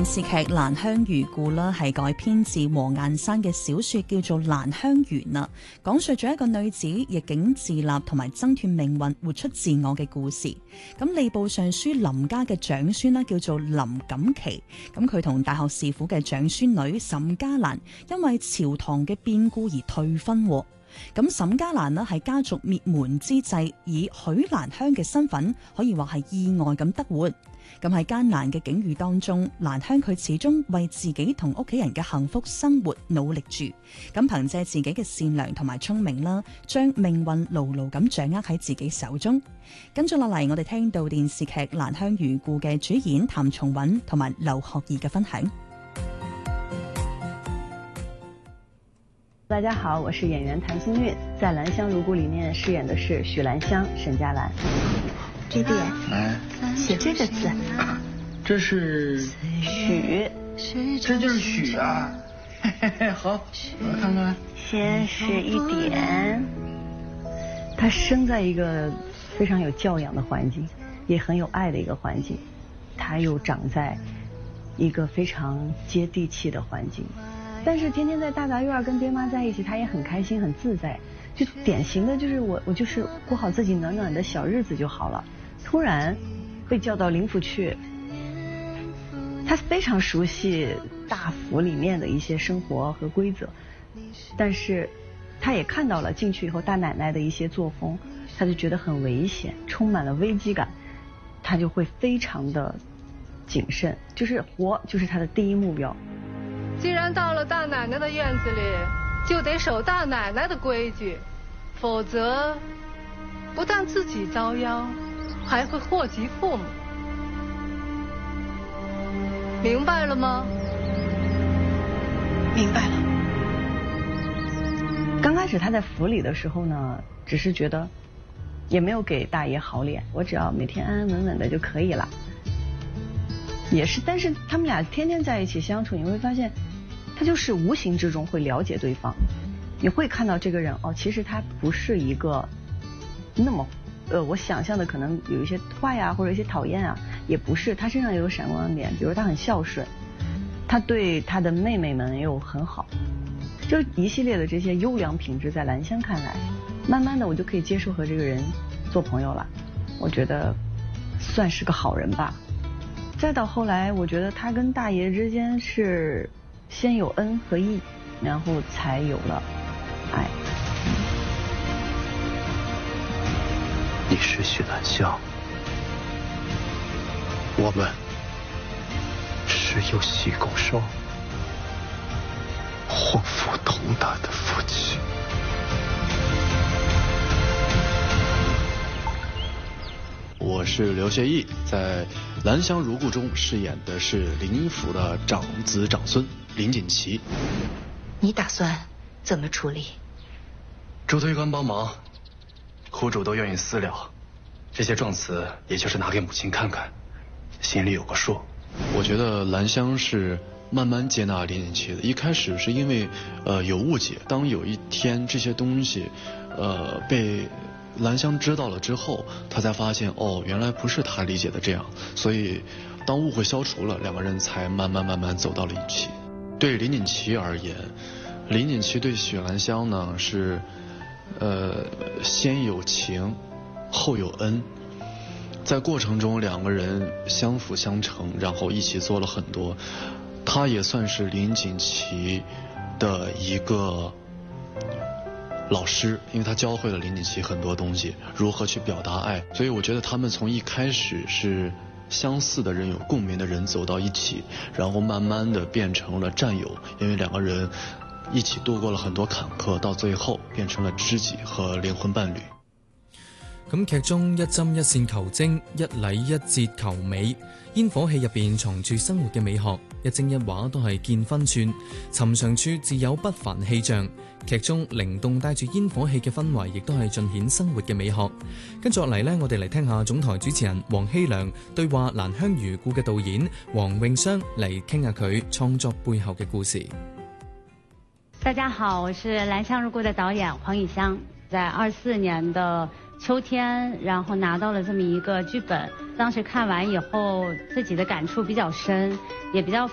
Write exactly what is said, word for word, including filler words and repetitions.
電視劇《蘭香如故》啦，係改編自黃雁山嘅小說叫做《蘭香園》啦，講述咗一個女子逆境自立同埋掙脫命運、活出自我嘅故事。咁吏部尚書林家嘅長孫啦，叫做林錦琪。咁佢同大學士府嘅長孫女沈嘉蘭，因為朝堂嘅變故而退婚。咁沈嘉蘭呢，係家族滅門之際，以許蘭香嘅身份，可以話係意外咁得活。咁喺艱難嘅境遇當中，蘭香佢始終為自己同屋企人嘅幸福生活努力住。咁憑借自己嘅善良同埋聰明啦，將命運牢牢咁掌握喺自己手中。跟住落嚟，我哋聽到電視劇《蘭香如故》嘅主演譚松韻同埋劉學義嘅分享。 大家好，我是演員譚松韻，在《蘭香如故》裏面飾演的是許蘭香、沈嘉蘭。 弟弟， 哎， 寫這個字， 這是許， 這就是許啊。嘿嘿嘿，好，我看看。 先是一點。他生在一個非常有教養的環境，也很有愛的一個環境。他又長在一個非常接地氣的環境。但是天天在大雜院跟爹媽在一起，他也很開心很自在，就典型的就是我我就是過好自己暖暖的小日子就好了。突然被叫到靈府去，他非常熟悉大府裏面的一些生活和規則，但是他也看到了進去以後大奶奶的一些作風，他就覺得很危險，充滿了危機感，他就會非常的謹慎，就是活就是他的第一目標。 既然到了大奶奶的院子里，就得守大奶奶的規矩，否則不但自己遭殃，還會禍及父母。明白了嗎？ 明白了。 剛開始他在府裡的時候呢，只是覺得也沒有給大爺好臉，我只要每天安安穩穩的就可以了。也是，但是他們倆天天在一起相處，你會發現他就是無形之中會了解對方，你會看到這個人哦，其實他不是一個那麼呃我想象的可能有一些壞呀或者一些討厭啊，也不是，他身上也有閃光點，比如他很孝順，他對他的妹妹們又很好，就一系列的這些優良品質，在蘭香看來，慢慢的我就可以接受和這個人做朋友了，我覺得算是個好人吧。再到後來，我覺得他跟大爺之間是先有恩和義，然後才有了愛。 你是許蘭香，我們是有喜共生、禍福同擔的夫妻。 我是劉學義，在《蘭香如故》中飾演的是林府的長子長孫林錦琪。 你打算怎麼處理？ 朱推官幫忙，苦主都願意私了，這些狀詞也就是拿給母親看看，心裏有個數。 我覺得蘭香是慢慢接納林錦琪的，一開始是因為呃有誤解，當有一天這些東西呃被蘭香知道了之後，他才發現哦，原來不是他理解的這樣，所以當誤會消除了，兩個人才慢慢慢慢走到了一起。對林錦琪而言，林錦琪對許蘭香呢是呃先有情後有恩，在過程中兩個人相輔相成，然後一起做了很多，他也算是林錦琪的一個老師，因為他教會了林錦琪很多東西，如何去表達愛，所以我覺得他們從一開始是相似的人，有共鳴的人走到一起，然後慢慢的變成了戰友，因為兩個人一起度過了很多坎坷，到最後變成了知己和靈魂伴侶。 咁劇中一針一線求精，一禮一節求美，煙火氣入邊藏住生活嘅美學，一幀一畫都係見分寸，尋常處自有不凡氣象。劇中靈動帶住煙火氣嘅氛圍，亦都係盡顯生活嘅美學。跟住落嚟呢，我哋嚟聽下總台主持人黃希良對話《蘭香如故》嘅導演黃詠雙嚟傾下佢創作背後嘅故事。 大家好，我是《蘭香如故》的導演黃詠雙，在二四年的秋天，然後拿到了這麼一個劇本，當時看完以後，自己的感觸比較深，也比較